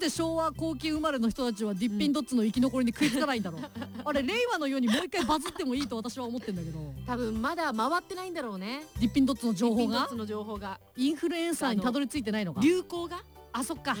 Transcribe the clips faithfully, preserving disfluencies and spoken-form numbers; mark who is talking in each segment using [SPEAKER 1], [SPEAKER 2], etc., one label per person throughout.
[SPEAKER 1] で昭和後期生まれの人たちはディッピンドッツの生き残りに食いつかないんだろう、うん、あれ令和のようにもう一回バズってもいいと私は思ってんだけど、
[SPEAKER 2] 多分まだ回ってないんだろうね、
[SPEAKER 1] ディッピンドッツの情報が、ディッピン
[SPEAKER 2] ドッツの情報が
[SPEAKER 1] インフルエンサーにたどり着いてないのか、
[SPEAKER 2] 流行が、
[SPEAKER 1] あ、そっか、
[SPEAKER 2] うん、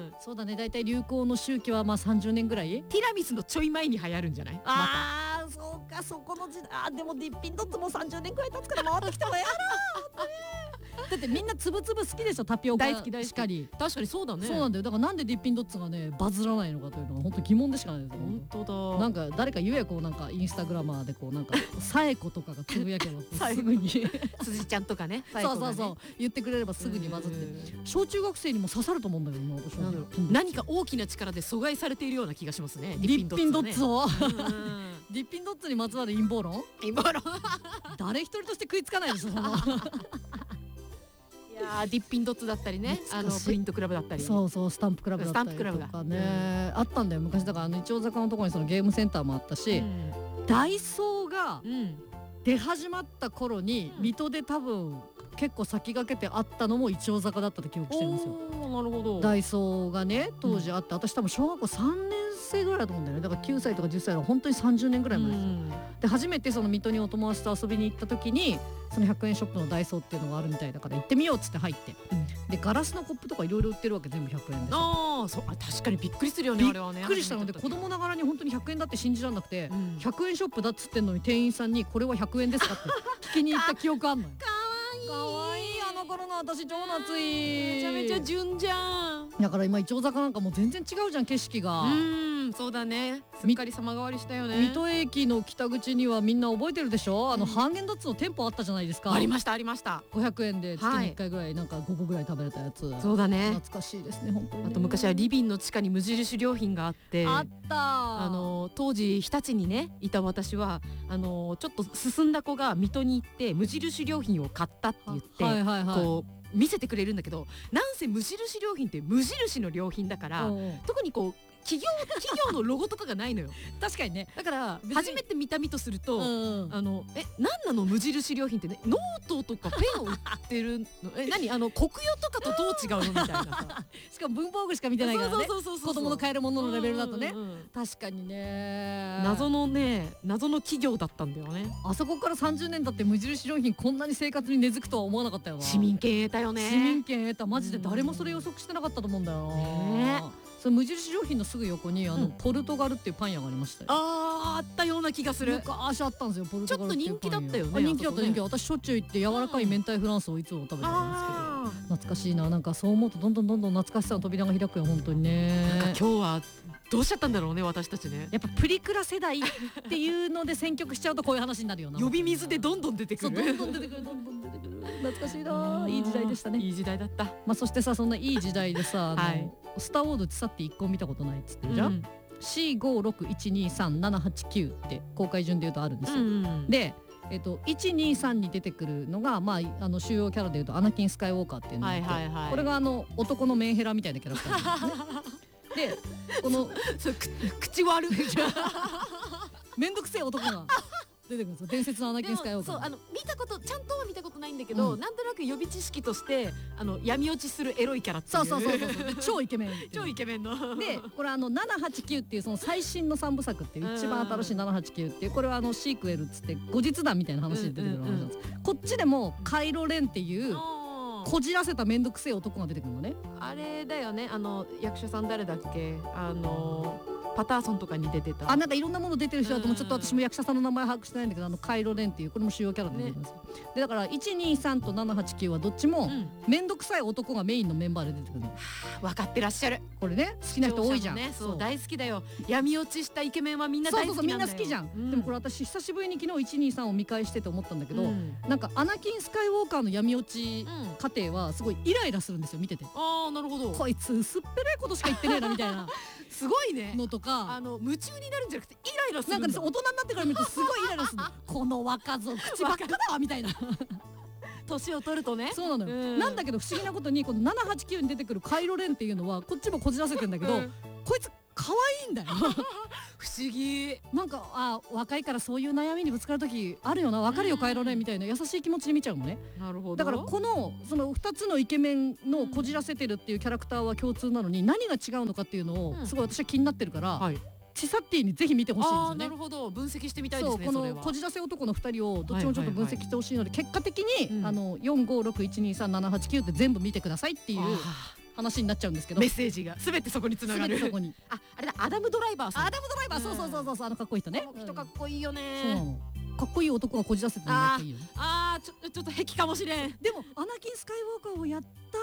[SPEAKER 1] そうだね、だいたい流行の周期はまあさんじゅうねんぐらい、
[SPEAKER 2] ティラミスのちょい前に流行るんじゃない、
[SPEAKER 1] あー、そうか、そこの時代、あーでもディッピンドッツもさんじゅうねんくらい経つから回ってきたわやろだってみんなつぶつぶ好きでしょ、タピオカ
[SPEAKER 2] 大好き大好き、
[SPEAKER 1] しかり、
[SPEAKER 2] 確かにそうだね、
[SPEAKER 1] そうなんだよ、だからなんでディッピンドッツがねバズらないのかというのは本当疑問でしかないですよ。
[SPEAKER 2] 本当だ、
[SPEAKER 1] なんか誰か言え、こうなんかインスタグラマーでこうなんかサエコとかがつぶやけばすぐに
[SPEAKER 2] 辻ちゃんとかね、
[SPEAKER 1] そうそうそう言ってくれればすぐにバズって、小中学生にも刺さると思うんだけど今、私は
[SPEAKER 2] 何か大きな力で阻害されているような気がしますね、
[SPEAKER 1] ディッピンドッツをディッピンドッツにまつわる陰謀論、
[SPEAKER 2] 陰謀論
[SPEAKER 1] 誰一人として食いつかないでしょその
[SPEAKER 2] いやディッピンドッツだったりね、あのプリントクラブだったり、
[SPEAKER 1] そうそう、スタンプクラブだったりとかね、あったんだよ昔。だからあの一応坂のところにそのゲームセンターもあったし、ダイソーが出始まった頃に水戸で多分結構先駆けてあったのも一応坂だったと記憶してるんですよ。
[SPEAKER 2] なるほど、
[SPEAKER 1] ダイソーがね当時あって、私多分小学校さんねん生ぐらいだと思うんだよね。だからきゅうさいとかじゅっさいの本当にさんじゅうねんぐらい前ですよ。で初めてその水戸にお友達と遊びに行った時に、そのひゃくえんショップのダイソーっていうのがあるみたいだから行ってみようっつって入って、うん、でガラスのコップとかいろいろ売ってるわけ、全部ひゃくえんで。
[SPEAKER 2] ああ、そう、あ、確かにびっくりするよね、あれはね。
[SPEAKER 1] びっくりしたので、子供ながらに本当にひゃくえんだって信じられなくて、うん、ひゃくえんショップだっつってんのに店員さんにこれはひゃくえんですかって聞きに行った記憶あんのよ。かわいい、かわいい、あの頃の私超懐い、
[SPEAKER 2] めちゃめちゃ純じゃん。
[SPEAKER 1] だから今一応坂なんかもう全然違うじゃん、景色が。
[SPEAKER 2] うん、そうだね、すっかり様変わりしたよね。
[SPEAKER 1] 水戸駅の北口にはみんな覚えてるでしょ、あのハーゲンダッツの店舗あったじゃないですか。
[SPEAKER 2] ありましたありました。
[SPEAKER 1] ごひゃくえんで月にいっかいぐらいなんかごこぐらい食べれたやつ。
[SPEAKER 2] そうだね、
[SPEAKER 1] 懐かしいですね本当にね。
[SPEAKER 2] あと昔はリビンの地下に無印良品があって、
[SPEAKER 1] あった
[SPEAKER 2] あの当時日立にねいた私はあのちょっと進んだ子が水戸に行って無印良品を買ったって言って、はいはいはい、こう見せてくれるんだけど、なんせ無印良品って無印の良品だから、特にこう企業企業のロゴとかがないのよ
[SPEAKER 1] 確かにね。
[SPEAKER 2] だから初めて見た身とすると、うん、あのえ何なの無印良品ってね、ノートとかペンを売ってるのえ何あの国用とかとどう違うのみたいなさ
[SPEAKER 1] しかも文房具しか見てないからね、子供の買えるもののレベルだとね、うんうんうん、確かにね、
[SPEAKER 2] 謎のね謎の企業だったんだよね。
[SPEAKER 1] あそこからさんじゅうねん経って無印良品こんなに生活に根付くとは思わなかったよな。
[SPEAKER 2] 市民権得たよね。
[SPEAKER 1] 市民権得た、マジで誰もそれ予測してなかったと思うんだよな、ね、その無印良品のすぐ横にあの、うん、ポルトガルっていうパン屋がありましたよ。
[SPEAKER 2] あー、あったような気がする。
[SPEAKER 1] 昔あったんですよ、ポルトガルっていうパン屋。
[SPEAKER 2] ちょっと人気だったよね。
[SPEAKER 1] 人気だった人気、私しょっちゅう行って柔らかい明太フランスをいつも食べてたんですけど、懐かしいな。なんかそう思うとどんどんどんどん懐かしさの扉が開くよ本当にね。
[SPEAKER 2] なんか今日はどうしちゃったんだろうね私たちね。
[SPEAKER 1] やっぱプリクラ世代っていうので選曲しちゃうとこういう話になるよな。
[SPEAKER 2] 呼び水でどんどん出てくる。
[SPEAKER 1] そうどんどん出てくるどんどん出てくる。懐かしいな。いい時代でしたね。
[SPEAKER 2] いい時代だった。
[SPEAKER 1] まあそしてさ、そんないい時代でさ、あの、はい、スターウォーズってさって一個見たことないっつってるじゃん、うん、シーごーろくいちにさんななはちきゅう って公開順で言うとあるんですよ、うんうん、でえっと、いちにさんに出てくるのが、まあ、あの主要キャラでいうとアナキン・スカイウォーカーっていうのがあって、はいはいはい、これがあの男のメンヘラみたいなキャラクターなんですねでこの
[SPEAKER 2] 口悪い
[SPEAKER 1] めんどくせえ男が出てくるんですよ、伝説のアナキン・スカイウォーカー。
[SPEAKER 2] そうあの見たことちゃんとは見たことないんだけど、うん、なんとなく予備知識としてあの闇落ちするエロいキャラっていう。
[SPEAKER 1] そうそうそうそう超イケメン
[SPEAKER 2] 超イケメンの
[SPEAKER 1] でこれあのななはちきゅうっていうその最新のさんぶさくっていう一番新しいななはちきゅうっていう、これはあのシークエルっつって後日談みたいな話で出てくる話なんです、うんうんうん、こっちでもカイロレンっていうこじらせためんどくせえ男が出てくるのね。
[SPEAKER 2] あれだよね、あの役者さん誰だっけ、あのパターソンとかに出てた、
[SPEAKER 1] あなんかいろんなもの出てる人だともちょっと私も役者さんの名前把握してないんだけど、あのカイロレンっていうこれも主要キャラで出てるんですよ、ね、でだからいちにさんとななはちきゅうはどっちもめんどくさい男がメインのメンバーで出てくるの、
[SPEAKER 2] はあ、分かってらっしゃる。
[SPEAKER 1] これね好きな人多いじゃん、
[SPEAKER 2] ね、そう大好きだよ。闇落ちしたイケメンはみんな大好きなんだよ。
[SPEAKER 1] そうそうそうみんな好きじゃん、うん、でもこれ私久しぶりに昨日いちにさんを見返してて思ったんだけど、うん、なんかアナキン・スカイウォーカーの闇落ち過程はすごいイライラするんですよ見てて。
[SPEAKER 2] あーなるほど。
[SPEAKER 1] こいつ薄っぺらいことしか言ってねえなみたいな
[SPEAKER 2] すごいね
[SPEAKER 1] のとか、
[SPEAKER 2] あの夢中になるんじゃなくてイライラするんだ。
[SPEAKER 1] なんかね大人になってから見るとすごいイライラするこの若造口ばっかだわみたいな
[SPEAKER 2] 年を取るとね。
[SPEAKER 1] そうなのよ、うん、なんだけど不思議なことにこのななはちきゅうに出てくるカイロレンっていうのはこっちもこじらせてんだけど、うん、こいつ可愛いんだよ
[SPEAKER 2] 不思議。
[SPEAKER 1] なんかあ若いからそういう悩みにぶつかる時あるよな、分かるよカエルねみたいな優しい気持ちで見ちゃうのね。
[SPEAKER 2] なるほど。
[SPEAKER 1] だからこのそのふたつのイケメンのこじらせてるっていうキャラクターは共通なのに、何が違うのかっていうのをすごい私は気になってるから、はい、チサッティにぜひ見てほしいんですよね。
[SPEAKER 2] あ、なるほど、分析してみたいですね。
[SPEAKER 1] そう、このこじらせ男のふたりをどっちもちょっと分析してほしいので、結果的に、うん、あのよんごろくいちにさんななはちきゅうって全部見てくださいっていう話になっちゃうんですけど、
[SPEAKER 2] メッセージがすべてそこにつながる。
[SPEAKER 1] そこに
[SPEAKER 2] あ、あれだ、アダムドライバーさん。
[SPEAKER 1] アダムドライバー、そうそうそうそう、あのかっこいい人ね。
[SPEAKER 2] この人かっこいいよね。
[SPEAKER 1] そうなの。かっこいい男がこじらせてるのいいよね。
[SPEAKER 2] ああ、ちょちょっと癖かもしれん。
[SPEAKER 1] でもアナキンスカイウォーカーをやった、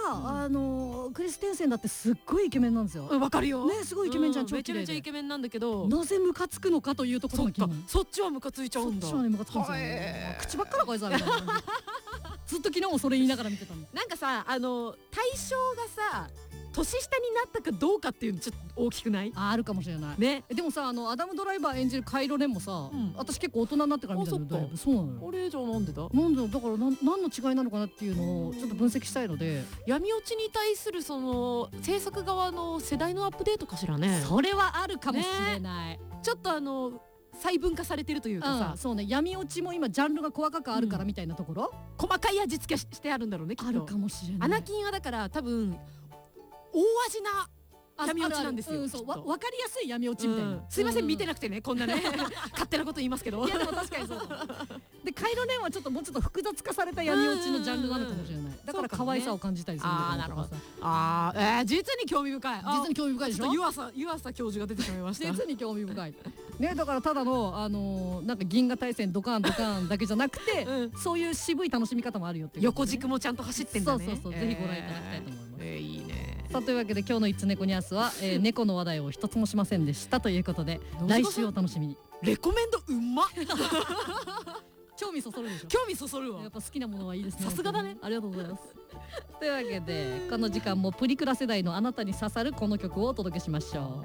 [SPEAKER 1] うん、あのクリステンセンだってすっごいイケメンなんですよ。
[SPEAKER 2] わかるよ。
[SPEAKER 1] ね、すごいイケメンじゃん、
[SPEAKER 2] うん、めちゃめちゃイケメンなんだけど、
[SPEAKER 1] なぜムカつくのかというところが気になる。
[SPEAKER 2] そっちはムカついちゃうんだ。
[SPEAKER 1] そっちはねムカつくんですよ。口ばっかりかいざみたいな。ずっと昨日もそれ言いながら見てたの。
[SPEAKER 2] なんかさ、あの対象がさ、年下になったかどうかっていうのちょっと大きくない？
[SPEAKER 1] あ、あるかもしれないね。でもさ、あのアダムドライバー演じるカイロレンもさ、うん、私結構大人になってから見たので、そうなのよ。
[SPEAKER 2] あれじゃあなんでだ？
[SPEAKER 1] なんでだからなん何の違いなのかなっていうのをちょっと分析したいので、
[SPEAKER 2] 闇落ちに対するその制作側の世代のアップデートかしらね。
[SPEAKER 1] それはあるかもしれない。ね、
[SPEAKER 2] ちょっとあの細分化されてるというかさ、
[SPEAKER 1] うん、そうね、闇落ちも今ジャンルが細かくあるからみたいなところ、
[SPEAKER 2] うん、細かい味付けしてあるんだろうね、きっと。
[SPEAKER 1] あるかもしれない。
[SPEAKER 2] アナキンはだから多分大味な闇落ちなんですよ。
[SPEAKER 1] そう、わ分かりやすい闇落ちみたいな。
[SPEAKER 2] すいません、見てなくてね、こんなね勝手なこと言いますけど。
[SPEAKER 1] いやでも確かにそう。でカイロレンはちょっともうちょっと複雑化された闇落ちのジャンルなのかもしれない。だから可愛さを感じたりするんだ
[SPEAKER 2] ああ、なるほど。ああ、ええ、実に興味深い。
[SPEAKER 1] 実に興味深いでしょ。
[SPEAKER 2] 湯浅湯浅教授が出てしまいました。
[SPEAKER 1] 実に興味深い。ね、だからただのあのなんか銀河大戦ドカンドカンだけじゃなくて、そういう渋い楽しみ方もあるよっていう。
[SPEAKER 2] 横軸もちゃんと走ってんだね。
[SPEAKER 1] そうそうそう、ぜひご覧いただきたいと思います。
[SPEAKER 2] ええ、いいね。
[SPEAKER 1] さあ、というわけで今日のいつ猫ニャースは、えー、猫の話題を一つもしませんでしたということで、来週お楽しみに。
[SPEAKER 2] レコメンドうんま
[SPEAKER 1] 興味そそるでしょ。
[SPEAKER 2] 興味そそるわ。
[SPEAKER 1] やっぱ好きなものはいいですね。
[SPEAKER 2] さすがだね。
[SPEAKER 1] ありがとうございます。というわけでこの時間もプリクラ世代のあなたに刺さるこの曲をお届けしましょう。はい、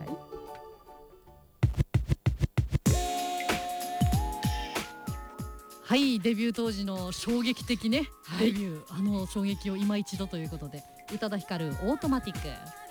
[SPEAKER 1] はい、デビュー当時の衝撃的ね、はい、デビュー、あの衝撃を今一度ということで、宇多田ヒカルオートマティック。